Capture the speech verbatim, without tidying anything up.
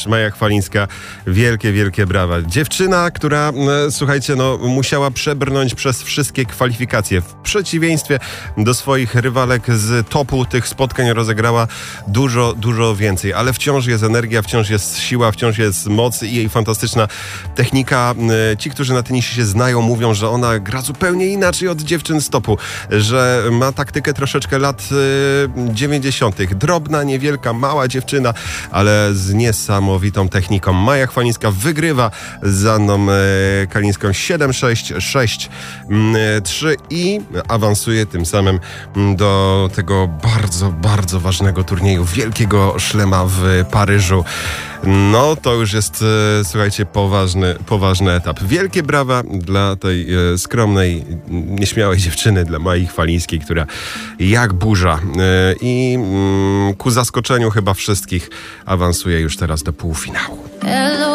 mecz. Maja Chwalińska, wielkie, wielkie brawa. Dziewczyna, która, e, słuchajcie, no, musiała przebrnąć przez wszystkie kwalifikacje. W przeciwieństwie do swoich rywalek z topu tych spotkań rozegrała dużo, dużo więcej. Ale wciąż jest energia, wciąż jest siła, wciąż jest moc i jej fantastyczna technika. E, ci, którzy na tenisie się znają, mówią, że ona gra zupełnie inaczej od dziewczyn z topu, że ma taktykę troszeczkę lat e, dziewięćdziesiątych. Drobna, niewielka, mała dziewczyna, ale z niesamowitą techniką. Maja Chwalińska wygrywa z Anną e, Kalińską siedem sześć, sześć trzy i awansuje tym samym do tego bardzo, bardzo ważnego turnieju, wielkiego szlema w Paryżu. No, to już jest, e, słuchajcie, poważny, poważny etap. Wielkie brawa dla tej e, skromnej, nieśmiałej dziewczyny, dla Mai Chwalińskiej, która jak burza e, i mm, ku zaskoczeniu chyba wszystkich awansuje już teraz do półfinału.